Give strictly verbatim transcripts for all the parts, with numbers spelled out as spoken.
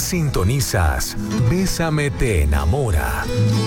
Sintonizas Bésame te enamora.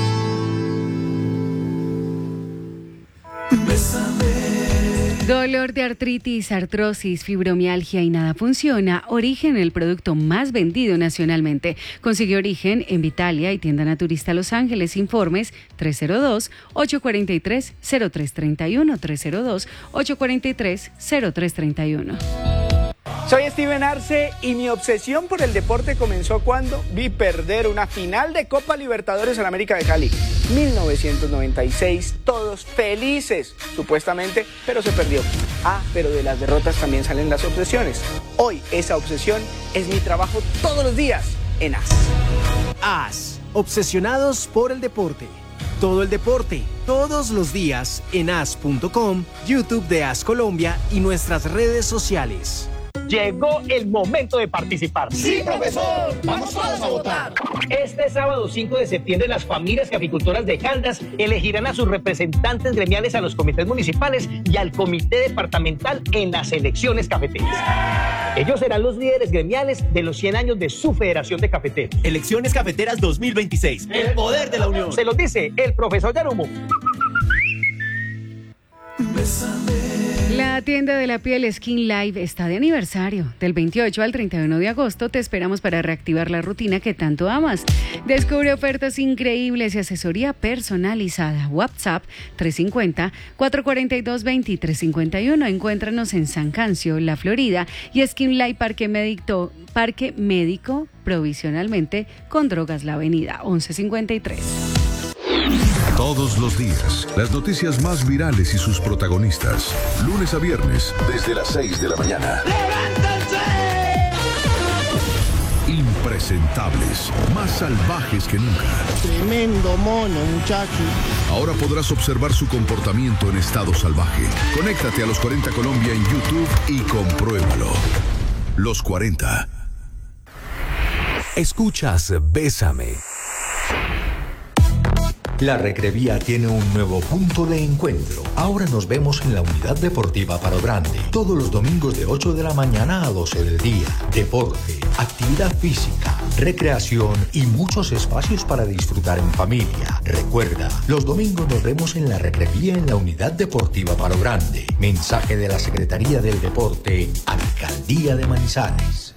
Dolor de artritis, artrosis, fibromialgia y nada funciona. Origen, el producto más vendido nacionalmente. Consigue Origen en Vitalia y Tienda Naturista Los Ángeles. Informes tres cero dos, ocho cuatro tres, cero tres tres uno, tres cero dos, ocho cuatro tres, cero tres tres uno. Soy Steven Arce y mi obsesión por el deporte comenzó cuando vi perder una final de Copa Libertadores en América de Cali. mil novecientos noventa y seis, todos felices, supuestamente, pero se perdió. Ah, pero de las derrotas también salen las obsesiones. Hoy esa obsesión es mi trabajo todos los días en A S. A S, obsesionados por el deporte. Todo el deporte, todos los días en A S punto com, YouTube de A S Colombia y nuestras redes sociales. Llegó el momento de participar. ¡Sí, profesor! ¡Vamos todos a votar! Este sábado cinco de septiembre, las familias caficultoras de Caldas elegirán a sus representantes gremiales a los comités municipales y al comité departamental en las elecciones cafeteras. Ellos serán los líderes gremiales de los cien años de su Federación de Cafeteros. Elecciones Cafeteras dos mil veintiséis. El poder de la unión. Se los dice el profesor Yarumo. La tienda de la piel Skin Life está de aniversario. Del veintiocho al treinta y uno de agosto te esperamos para reactivar la rutina que tanto amas. Descubre ofertas increíbles y asesoría personalizada. WhatsApp tres cinco cero, cuatro cuatro dos, dos tres cinco uno. Encuéntranos en San Cancio, La Florida y Skin Life Parque Médico, Parque Médico provisionalmente con Drogas La Avenida once cincuenta y tres. Todos los días, las noticias más virales y sus protagonistas. Lunes a viernes, desde las seis de la mañana. ¡Levántense! Impresentables, más salvajes que nunca. Tremendo mono, muchacho. Ahora podrás observar su comportamiento en estado salvaje. Conéctate a Los cuarenta Colombia en YouTube y compruébalo. Los cuarenta. Escuchas Bésame. La Recrevía tiene un nuevo punto de encuentro. Ahora nos vemos en la Unidad Deportiva Palo Grande. Todos los domingos de ocho de la mañana a doce del día. Deporte, actividad física, recreación y muchos espacios para disfrutar en familia. Recuerda, los domingos nos vemos en la Recrevía en la Unidad Deportiva Palo Grande. Mensaje de la Secretaría del Deporte, Alcaldía de Manizales.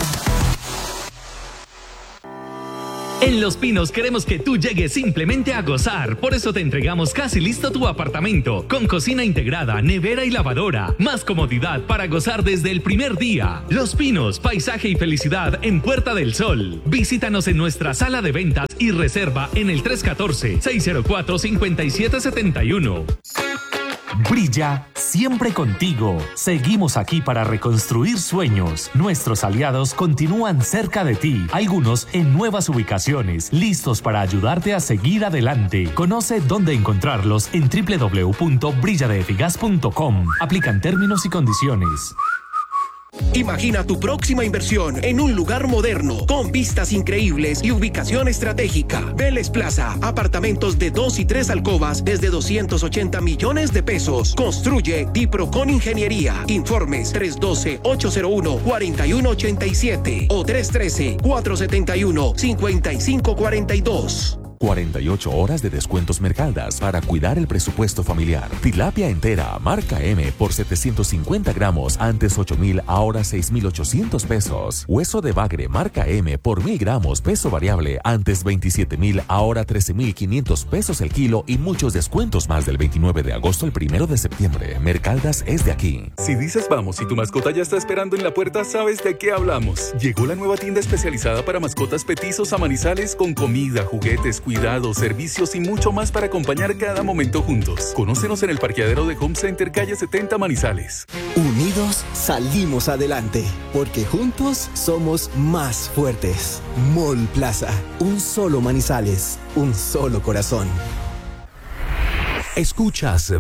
En Los Pinos queremos que tú llegues simplemente a gozar. Por eso te entregamos casi listo tu apartamento, con cocina integrada, nevera y lavadora. Más comodidad para gozar desde el primer día. Los Pinos, paisaje y felicidad en Puerta del Sol. Visítanos en nuestra sala de ventas y reserva en el tres uno cuatro, seis cero cuatro, cinco siete siete uno. Brilla siempre contigo. Seguimos aquí para reconstruir sueños. Nuestros aliados continúan cerca de ti, algunos en nuevas ubicaciones, listos para ayudarte a seguir adelante. Conoce dónde encontrarlos en doble u doble u doble u punto brilla de efigas punto com. Aplican términos y condiciones. Imagina tu próxima inversión en un lugar moderno, con vistas increíbles y ubicación estratégica. Vélez Plaza, apartamentos de dos y tres alcobas desde doscientos ochenta millones de pesos. Construye Diprocon Ingeniería. Informes tres uno dos, ocho cero uno, cuatro uno ocho siete o tres uno tres, cuatro siete uno, cinco cinco cuatro dos. cuarenta y ocho horas de descuentos Mercaldas para cuidar el presupuesto familiar. Tilapia entera, marca M, por setecientos cincuenta gramos, antes ocho mil, ahora seis mil ochocientos pesos. Hueso de bagre, marca M, por mil gramos, peso variable, antes veintisiete mil, ahora trece mil quinientos pesos el kilo y muchos descuentos más del veintinueve de agosto al primero de septiembre. Mercaldas es de aquí. Si dices vamos y tu mascota ya está esperando en la puerta, sabes de qué hablamos. Llegó la nueva tienda especializada para mascotas petizos a Manizales con comida, juguetes, cuidados, servicios y mucho más para acompañar cada momento juntos. Conócenos en el parqueadero de Home Center, calle setenta, Manizales. Unidos salimos adelante, porque juntos somos más fuertes. Mall Plaza, un solo Manizales, un solo corazón. Escuchas